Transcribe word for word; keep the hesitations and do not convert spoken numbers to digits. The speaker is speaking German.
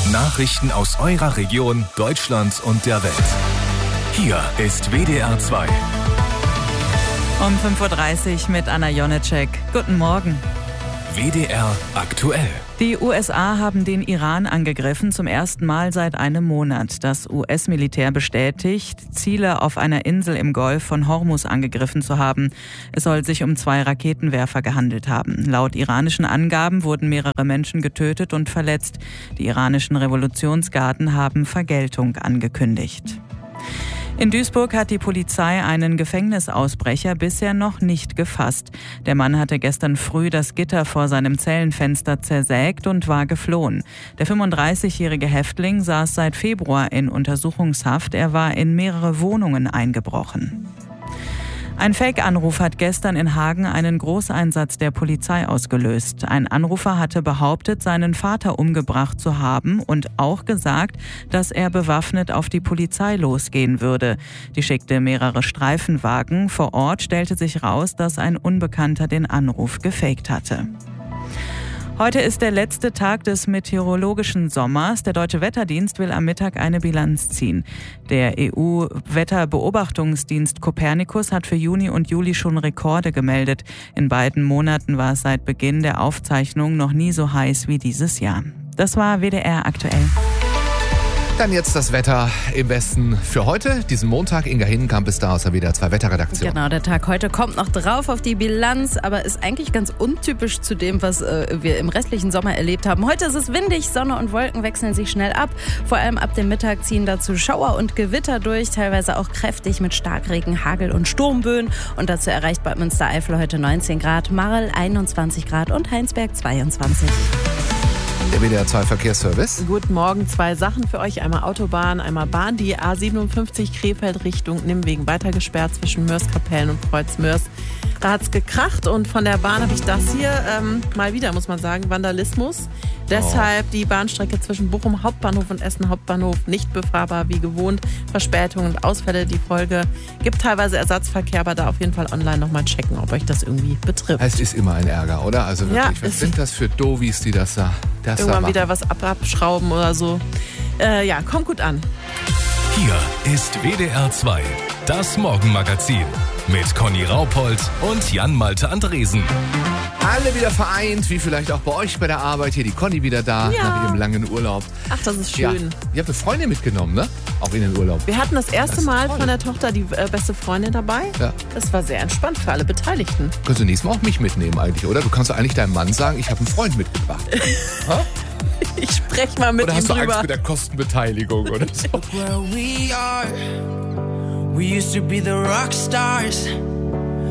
Nachrichten aus eurer Region, Deutschland und der Welt. Hier ist W D R zwei. Um fünf Uhr dreißig mit Anna Jonitschek. Guten Morgen. W D R aktuell. Die U S A haben den Iran angegriffen, zum ersten Mal seit einem Monat. Das U S-Militär bestätigt, Ziele auf einer Insel im Golf von Hormuz angegriffen zu haben. Es soll sich um zwei Raketenwerfer gehandelt haben. Laut iranischen Angaben wurden mehrere Menschen getötet und verletzt. Die iranischen Revolutionsgarden haben Vergeltung angekündigt. In Duisburg hat die Polizei einen Gefängnisausbrecher bisher noch nicht gefasst. Der Mann hatte gestern früh das Gitter vor seinem Zellenfenster zersägt und war geflohen. Der fünfunddreißigjährige Häftling saß seit Februar in Untersuchungshaft. Er war in mehrere Wohnungen eingebrochen. Ein Fake-Anruf hat gestern in Hagen einen Großeinsatz der Polizei ausgelöst. Ein Anrufer hatte behauptet, seinen Vater umgebracht zu haben und auch gesagt, dass er bewaffnet auf die Polizei losgehen würde. Die schickte mehrere Streifenwagen. Vor Ort stellte sich raus, dass ein Unbekannter den Anruf gefaked hatte. Heute ist der letzte Tag des meteorologischen Sommers. Der Deutsche Wetterdienst will am Mittag eine Bilanz ziehen. Der E U-Wetterbeobachtungsdienst Copernicus hat für Juni und Juli schon Rekorde gemeldet. In beiden Monaten war es seit Beginn der Aufzeichnung noch nie so heiß wie dieses Jahr. Das war W D R aktuell. Dann jetzt das Wetter im Westen für heute, diesen Montag. Inga Hinenkamp ist da aus der W D R zwei Wetterredaktion. Genau, der Tag heute kommt noch drauf auf die Bilanz, aber ist eigentlich ganz untypisch zu dem, was äh, wir im restlichen Sommer erlebt haben. Heute ist es windig, Sonne und Wolken wechseln sich schnell ab. Vor allem ab dem Mittag ziehen dazu Schauer und Gewitter durch, teilweise auch kräftig mit Starkregen, Hagel und Sturmböen. Und dazu erreicht Bad Münstereifel heute neunzehn Grad, Marl einundzwanzig Grad und Heinsberg zweiundzwanzig. Der W D R zwei Verkehrsservice. Guten Morgen, zwei Sachen für euch. Einmal Autobahn, einmal Bahn. Die A siebenundfünfzig Krefeld Richtung Nimwegen weiter gesperrt zwischen Mörs-Kapellen und Kreuz-Mörs. Da hat's gekracht und von der Bahn habe ich das hier. Ähm, mal wieder, muss man sagen, Vandalismus. Deshalb oh. die Bahnstrecke zwischen Bochum Hauptbahnhof und Essen Hauptbahnhof nicht befahrbar wie gewohnt. Verspätungen und Ausfälle die Folge. Gibt teilweise Ersatzverkehr, aber da auf jeden Fall online nochmal checken, ob euch das irgendwie betrifft. Es ist immer ein Ärger, oder? Also wirklich, ja, was sind das für Dovis, die das da das Irgendwann da wieder was ab abschrauben oder so. Äh, ja, kommt gut an. Hier ist W D R zwei, das Morgenmagazin mit Conny Raupold und Jan-Malte Andresen. Alle wieder vereint, wie vielleicht auch bei euch bei der Arbeit. Hier die Conny wieder da, ja. nach ihrem langen Urlaub. Ach, das ist schön. Ja. Ihr habt eine Freundin mitgenommen, ne? Auch in den Urlaub. Wir hatten das erste das Mal toll. von der Tochter die äh, beste Freundin dabei. Ja. Das war sehr entspannt für alle Beteiligten. Kannst du nächstes Mal auch mich mitnehmen eigentlich, oder? Du kannst doch eigentlich deinem Mann sagen, ich habe einen Freund mitgebracht. Ich sprech mal mit oder ihm hast du drüber. Angst mit der Kostenbeteiligung oder so? Where we are, we used to be the rock stars.